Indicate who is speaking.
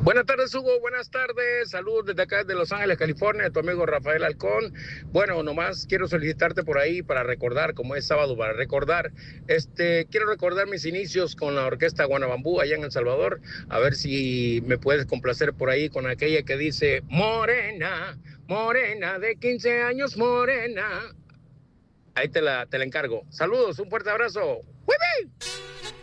Speaker 1: Buenas tardes, Hugo. Buenas tardes. Saludos desde acá, de Los Ángeles, California, tu amigo Rafael Halcón. Bueno, nomás quiero solicitarte por ahí para recordar, como es sábado, para recordar, quiero recordar mis inicios con la orquesta Guanabambú allá en El Salvador. A ver si me puedes complacer por ahí con aquella que dice, Morena, morena de 15 años, morena. Ahí te la encargo. Saludos, un fuerte abrazo. ¡Wii!